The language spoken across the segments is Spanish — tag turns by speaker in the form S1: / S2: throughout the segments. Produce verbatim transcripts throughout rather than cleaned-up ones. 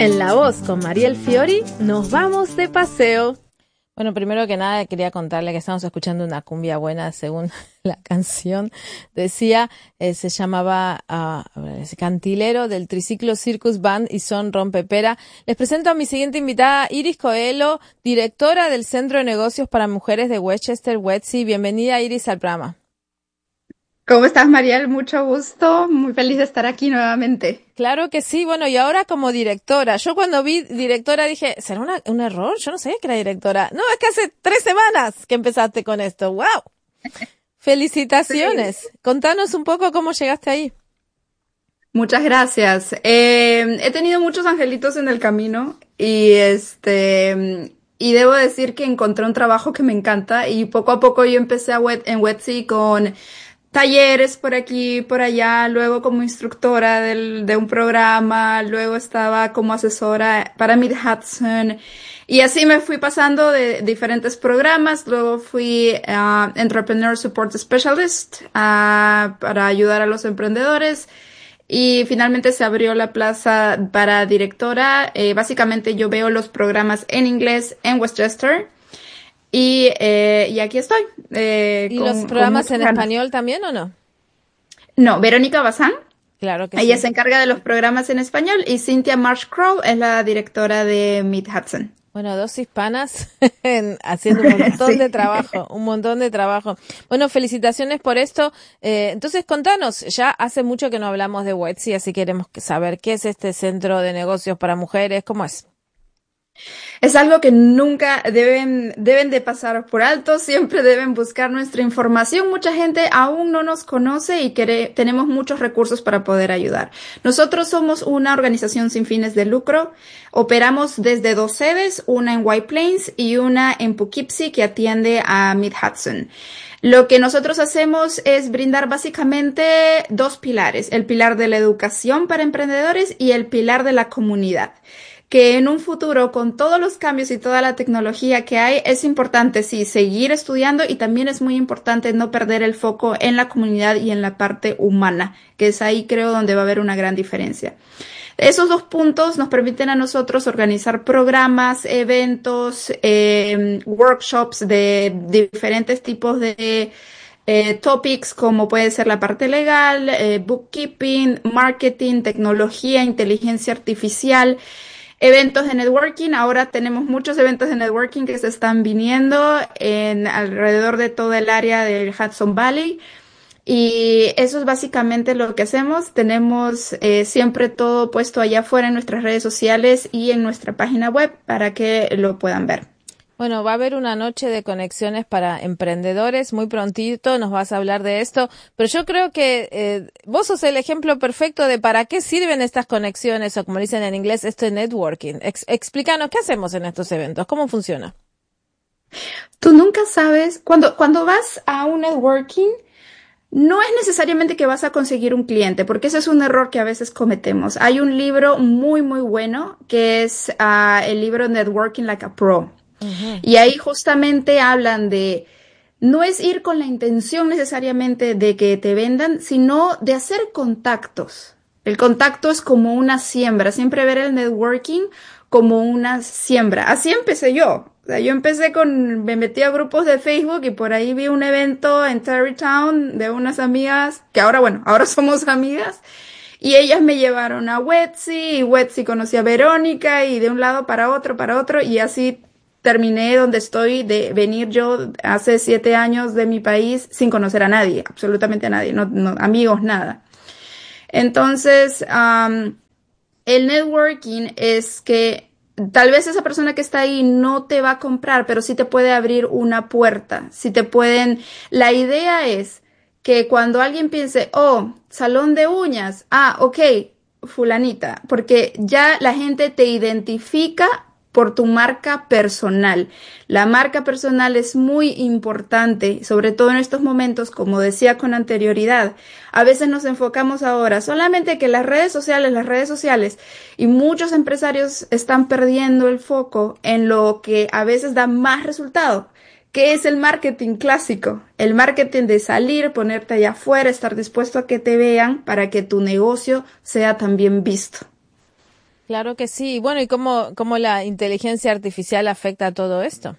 S1: En La Voz con Mariel Fiori, nos vamos de paseo.
S2: Bueno, primero que nada quería contarle que estamos escuchando una cumbia buena según la canción. Decía, eh, se llamaba uh, Cantilero del Triciclo Circus Band y Son Rompepera. Les presento a mi siguiente invitada, Iris Coelho, directora del Centro de Negocios para Mujeres de Westchester, WETSI. Bienvenida, Iris, al programa.
S3: ¿Cómo estás, Mariel? Mucho gusto. Muy feliz de estar aquí nuevamente.
S2: Claro que sí. Bueno, y ahora como directora. Yo cuando vi directora dije, ¿será una, un error? Yo no sabía que era directora. No, es que hace tres semanas que empezaste con esto. ¡Wow! Felicitaciones. Sí. Contanos un poco cómo llegaste ahí.
S3: Muchas gracias. Eh, he tenido muchos angelitos en el camino y este... Y debo decir que encontré un trabajo que me encanta y poco a poco yo empecé a wet, en WETSI con talleres por aquí, por allá, luego como instructora del, de un programa, luego estaba como asesora para Mid Hudson y así me fui pasando de diferentes programas, luego fui uh, Entrepreneur Support Specialist uh, para ayudar a los emprendedores y finalmente se abrió la plaza para directora. Eh, básicamente yo veo los programas en inglés en Westchester. Y, eh, y aquí estoy. Eh,
S2: ¿Y
S3: con,
S2: los programas en
S3: ganas.
S2: español también o no?
S3: No, Verónica Bazán.
S2: Claro que
S3: Ella
S2: sí.
S3: se encarga de los programas en español y Cynthia Marsh Crow es la directora de Mid Hudson.
S2: Bueno, dos hispanas en, haciendo un montón sí. de trabajo, un montón de trabajo. Bueno, felicitaciones por esto. Eh, entonces, contanos, ya hace mucho que no hablamos de WETSI, así queremos saber qué es este Centro de Negocios para Mujeres, ¿cómo es?
S3: Es algo que nunca deben, deben de pasar por alto, siempre deben buscar nuestra información. Mucha gente aún no nos conoce y quere, tenemos muchos recursos para poder ayudar. Nosotros somos una organización sin fines de lucro, operamos desde dos sedes, una en White Plains y una en Poughkeepsie que atiende a Mid Hudson. Lo que nosotros hacemos es brindar básicamente dos pilares, el pilar de la educación para emprendedores y el pilar de la comunidad. Que en un futuro, con todos los cambios y toda la tecnología que hay, es importante, sí, seguir estudiando y también es muy importante no perder el foco en la comunidad y en la parte humana, que es ahí creo donde va a haber una gran diferencia. Esos dos puntos nos permiten a nosotros organizar programas, eventos, eh, workshops de diferentes tipos de eh, topics, como puede ser la parte legal, eh, bookkeeping, marketing, tecnología, inteligencia artificial. Eventos de networking, ahora tenemos muchos eventos de networking que se están viniendo en alrededor de toda el área del Hudson Valley y eso es básicamente lo que hacemos. Tenemos eh, siempre todo puesto allá afuera en nuestras redes sociales y en nuestra página web para que lo puedan ver.
S2: Bueno, va a haber una noche de conexiones para emprendedores, muy prontito nos vas a hablar de esto, pero yo creo que eh, vos sos el ejemplo perfecto de para qué sirven estas conexiones, o como dicen en inglés, este networking. Ex- explícanos, ¿qué hacemos en estos eventos? ¿Cómo funciona?
S3: Tú nunca sabes, cuando, cuando vas a un networking, no es necesariamente que vas a conseguir un cliente, porque ese es un error que a veces cometemos. Hay un libro muy, muy bueno que es uh, el libro Networking Like a Pro. Uh-huh. Y ahí justamente hablan de, no es ir con la intención necesariamente de que te vendan, sino de hacer contactos. El contacto es como una siembra, siempre ver el networking como una siembra. Así empecé yo. O sea, yo empecé con, me metí a grupos de Facebook y por ahí vi un evento en Tarrytown de unas amigas, que ahora, bueno, ahora somos amigas. Y ellas me llevaron a WETSI y WETSI conocí a Verónica y de un lado para otro, para otro y así terminé donde estoy de venir yo hace siete años de mi país sin conocer a nadie, absolutamente a nadie, no, no amigos, nada. Entonces, um, el networking es que tal vez esa persona que está ahí no te va a comprar, pero sí te puede abrir una puerta, sí te pueden, la idea es que cuando alguien piense, oh, salón de uñas, ah, ok, fulanita, porque ya la gente te identifica por tu marca personal. La marca personal es muy importante, sobre todo en estos momentos, como decía con anterioridad. A veces nos enfocamos ahora solamente que las redes sociales, las redes sociales, y muchos empresarios están perdiendo el foco en lo que a veces da más resultado, que es el marketing clásico. El marketing de salir, ponerte allá afuera, estar dispuesto a que te vean para que tu negocio sea también visto.
S2: Claro que sí. Bueno, ¿y cómo, cómo la inteligencia artificial afecta a todo esto?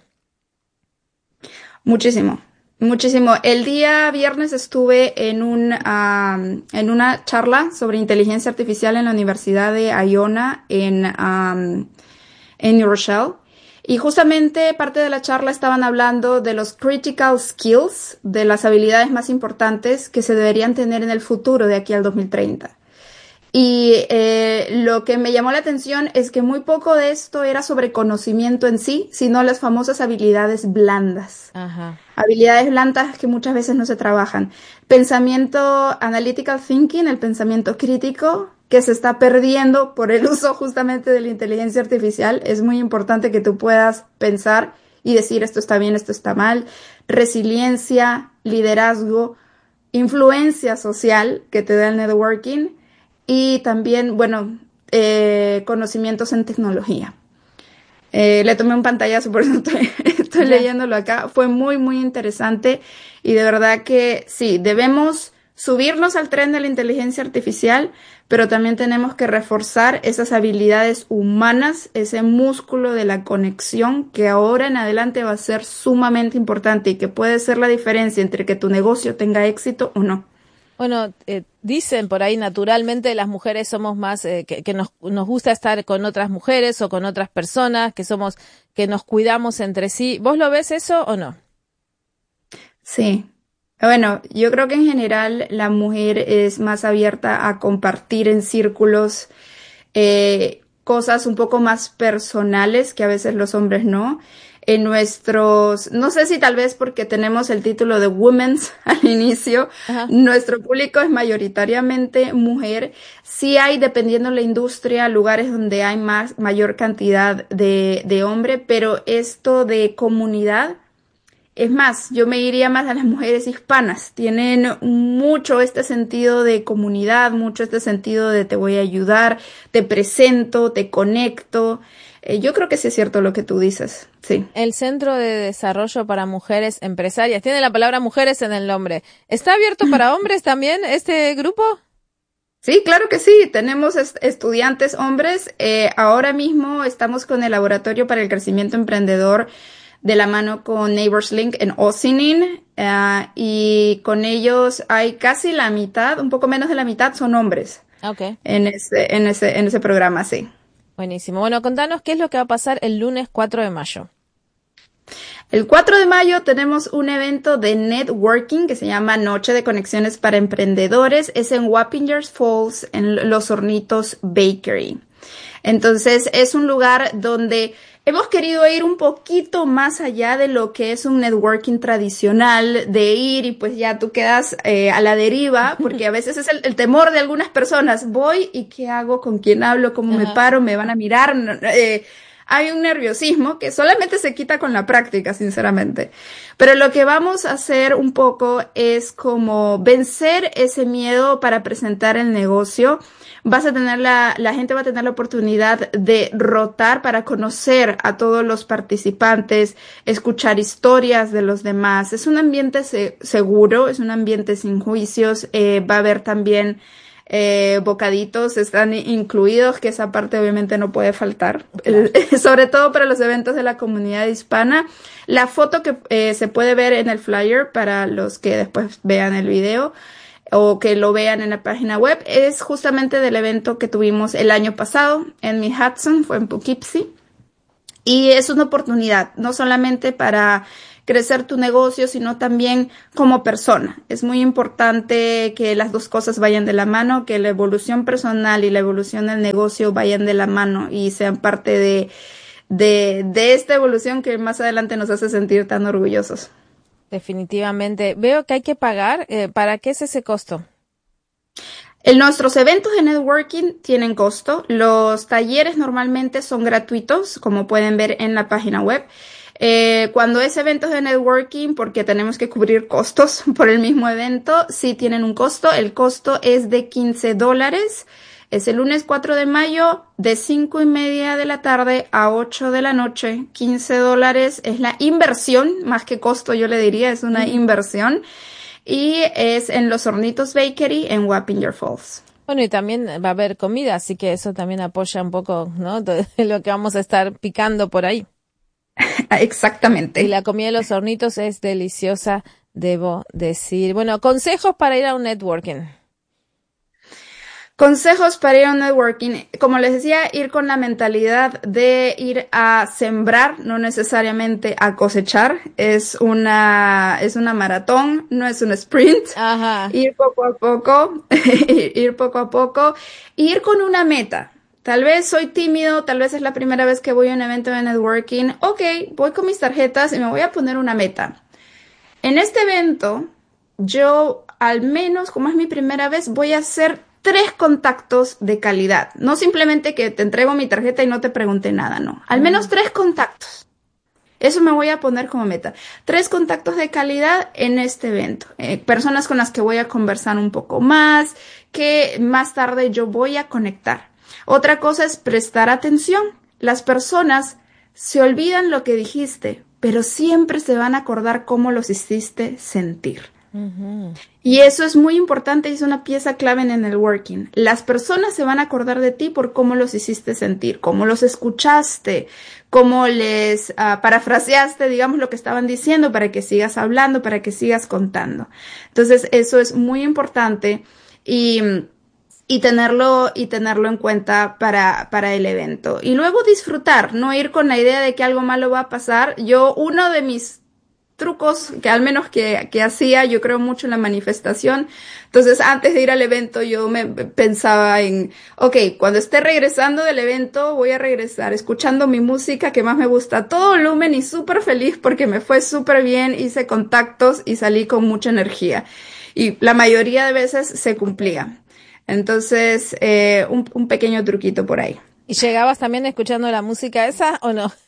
S3: Muchísimo, muchísimo. El día viernes estuve en un, um, en una charla sobre inteligencia artificial en la Universidad de Iona en, um, en New Rochelle. Y justamente parte de la charla estaban hablando de los critical skills, de las habilidades más importantes que se deberían tener en el futuro de aquí al dos mil treinta. Y eh, lo que me llamó la atención es que muy poco de esto era sobre conocimiento en sí, sino las famosas habilidades blandas.
S2: Ajá.
S3: Habilidades blandas que muchas veces no se trabajan. Pensamiento analytical thinking, el pensamiento crítico, que se está perdiendo por el uso justamente de la inteligencia artificial. Es muy importante que tú puedas pensar y decir esto está bien, esto está mal. Resiliencia, liderazgo, influencia social que te da el networking. Y también, bueno, eh, conocimientos en tecnología. Eh, le tomé un pantallazo, por eso estoy, estoy leyéndolo acá. Fue muy, muy interesante y de verdad que sí, debemos subirnos al tren de la inteligencia artificial, pero también tenemos que reforzar esas habilidades humanas, ese músculo de la conexión que ahora en adelante va a ser sumamente importante y que puede ser la diferencia entre que tu negocio tenga éxito o no.
S2: Bueno, eh, dicen por ahí naturalmente las mujeres somos más, eh, que, que nos, nos gusta estar con otras mujeres o con otras personas, que somos, que nos cuidamos entre sí. ¿Vos lo ves eso o no?
S3: Sí. Bueno, yo creo que en general la mujer es más abierta a compartir en círculos eh, cosas un poco más personales que a veces los hombres no. En nuestros, no sé si tal vez porque tenemos el título de Women's al inicio,
S2: Ajá.
S3: nuestro público es mayoritariamente mujer. Sí hay, dependiendo de la industria, lugares donde hay más, mayor cantidad de, de hombre, pero esto de comunidad, es más, yo me iría más a las mujeres hispanas. Tienen mucho este sentido de comunidad, mucho este sentido de te voy a ayudar, te presento, te conecto. Eh, yo creo que sí es cierto lo que tú dices, sí.
S2: El Centro de Desarrollo para Mujeres Empresarias, tiene la palabra mujeres en el nombre. ¿Está abierto para hombres también este grupo?
S3: Sí, claro que sí. Tenemos est- estudiantes hombres. Eh, ahora mismo estamos con el Laboratorio para el Crecimiento Emprendedor de la mano con Neighbors Link en Ossining, uh, y con ellos hay casi la mitad, un poco menos de la mitad son hombres.
S2: Okay.
S3: En ese, en ese, en ese programa, sí.
S2: Buenísimo. Bueno, contanos qué es lo que va a pasar el lunes cuatro de mayo.
S3: El cuatro de mayo tenemos un evento de networking que se llama Noche de Conexiones para Emprendedores. Es en Wappingers Falls, en Los Hornitos Bakery. Entonces, es un lugar donde hemos querido ir un poquito más allá de lo que es un networking tradicional, de ir y pues ya tú quedas eh, a la deriva, porque a veces es el, el temor de algunas personas. Voy y ¿qué hago? ¿Con quién hablo? ¿Cómo
S2: Ajá.
S3: me paro? ¿Me van a mirar? No, eh, hay un nerviosismo que solamente se quita con la práctica, sinceramente. Pero lo que vamos a hacer un poco es como vencer ese miedo para presentar el negocio. Vas a tener la, la gente va a tener la oportunidad de rotar para conocer a todos los participantes, escuchar historias de los demás. Es un ambiente se, seguro, es un ambiente sin juicios. Eh, va a haber también eh, bocaditos, están incluidos, que esa parte obviamente no puede faltar, claro. eh, sobre todo para los eventos de la comunidad hispana. La foto que eh, se puede ver en el flyer para los que después vean el video o que lo vean en la página web, es justamente del evento que tuvimos el año pasado en Mi Hudson, fue en Poughkeepsie, y es una oportunidad, no solamente para crecer tu negocio, sino también como persona. Es muy importante que las dos cosas vayan de la mano, que la evolución personal y la evolución del negocio vayan de la mano y sean parte de, de, de esta evolución que más adelante nos hace sentir tan orgullosos.
S2: Definitivamente. Veo que hay que pagar. Eh, ¿Para qué es ese costo?
S3: En nuestros eventos de networking tienen costo. Los talleres normalmente son gratuitos, como pueden ver en la página web. Eh, cuando es eventos de networking, porque tenemos que cubrir costos por el mismo evento, sí tienen un costo. El costo es de quince dólares. Es el lunes cuatro de mayo de cinco y media de la tarde a ocho de la noche. quince dólares es la inversión, más que costo yo le diría, es una mm. inversión. Y es en Los Hornitos Bakery en Wappinger Falls.
S2: Bueno, y también va a haber comida, así que eso también apoya un poco, ¿no? Todo lo que vamos a estar picando por ahí.
S3: Exactamente.
S2: Y la comida de los hornitos es deliciosa, debo decir. Bueno, consejos para ir a un networking.
S3: Consejos para ir a un networking. Como les decía, ir con la mentalidad de ir a sembrar, no necesariamente a cosechar. Es una, es una maratón, no es un sprint.
S2: Ajá.
S3: Ir poco a poco, ir poco a poco, ir con una meta. Tal vez soy tímido, tal vez es la primera vez que voy a un evento de networking. Ok, voy con mis tarjetas y me voy a poner una meta. En este evento, yo al menos, como es mi primera vez, voy a hacer tres contactos de calidad. No simplemente que te entrego mi tarjeta y no te pregunté nada, no. Al menos tres contactos. Eso me voy a poner como meta. Tres contactos de calidad en este evento. Eh, personas con las que voy a conversar un poco más, que más tarde yo voy a conectar. Otra cosa es prestar atención. Las personas se olvidan lo que dijiste, pero siempre se van a acordar cómo los hiciste sentir. Uh-huh. Y eso es muy importante y es una pieza clave en el networking. Las personas se van a acordar de ti por cómo los hiciste sentir, cómo los escuchaste, cómo les uh, parafraseaste, digamos, lo que estaban diciendo para que sigas hablando, para que sigas contando. Entonces, eso es muy importante y... Y tenerlo, y tenerlo en cuenta para, para el evento. Y luego disfrutar, no ir con la idea de que algo malo va a pasar. Yo, uno de mis trucos, que al menos que, que hacía, yo creo mucho en la manifestación. Entonces, antes de ir al evento, yo me pensaba en, ok, cuando esté regresando del evento, voy a regresar escuchando mi música que más me gusta a todo volumen y súper feliz porque me fue súper bien, hice contactos y salí con mucha energía. Y la mayoría de veces se cumplía. Entonces, eh, un, un pequeño truquito por ahí.
S2: ¿Y llegabas también escuchando la música esa o no?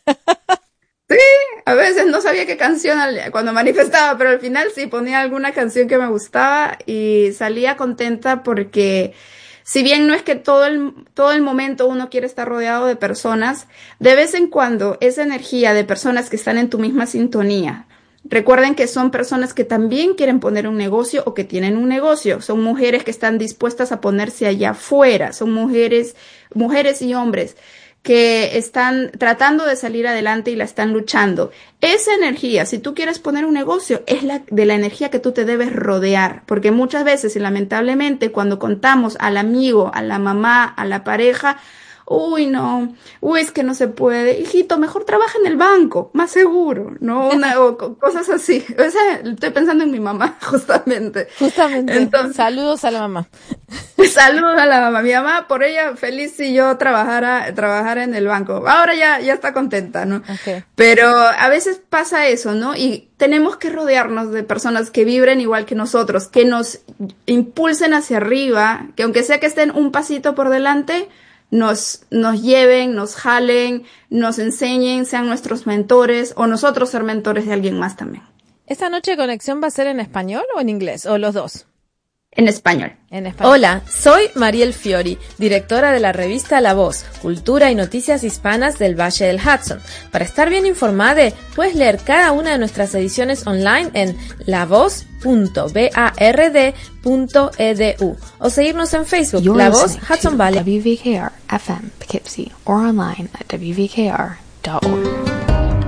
S3: Sí, a veces no sabía qué canción cuando manifestaba, pero al final sí ponía alguna canción que me gustaba y salía contenta porque si bien no es que todo el, todo el momento uno quiere estar rodeado de personas, de vez en cuando esa energía de personas que están en tu misma sintonía. Recuerden que son personas que también quieren poner un negocio o que tienen un negocio. Son mujeres que están dispuestas a ponerse allá afuera. Son mujeres, mujeres y hombres que están tratando de salir adelante y la están luchando. Esa energía, si tú quieres poner un negocio, es la de la energía que tú te debes rodear. Porque muchas veces, y lamentablemente, cuando contamos al amigo, a la mamá, a la pareja, uy, no, uy, es que no se puede. Hijito, mejor trabaja en el banco, más seguro, ¿no? Una, o cosas así. O sea, estoy pensando en mi mamá, justamente.
S2: Justamente. Entonces, saludos a la mamá.
S3: Saludos a la mamá. Mi mamá, por ella, feliz si yo trabajara, trabajara en el banco. Ahora ya, ya está contenta, ¿no?
S2: Okay.
S3: Pero a veces pasa eso, ¿no? Y tenemos que rodearnos de personas que vibren igual que nosotros, que nos impulsen hacia arriba, que aunque sea que estén un pasito por delante, Nos, nos lleven, nos jalen, nos enseñen, sean nuestros mentores o nosotros ser mentores de alguien más también.
S2: ¿Esta noche de conexión va a ser en español o en inglés? ¿O los dos?
S3: En español.
S2: En español.
S1: Hola, soy Mariel Fiori, directora de la revista La Voz, Cultura y Noticias Hispanas del Valle del Hudson. Para estar bien informada, puedes leer cada una de nuestras ediciones online en la voz punto bard punto e d u o seguirnos en Facebook,
S4: You're
S1: La Voz
S4: listening
S1: Hudson
S4: to
S1: Valley.
S4: W V K R F M Poughkeepsie or online at w v k r dot org.